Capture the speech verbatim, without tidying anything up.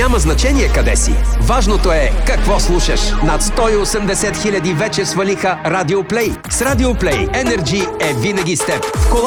Няма значение къде си. Важното е какво слушаш. Над сто и осемдесет хиляди вече свалиха Радио Плей. С Радио Плей Energy е винаги с теб.